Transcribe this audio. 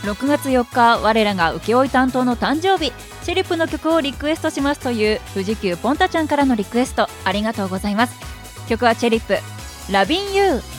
6月4日我らが請負担当の誕生日、チェリップの曲をリクエストしますという富士急ポンタちゃんからのリクエスト、ありがとうございます。曲はチェリップラビンユー。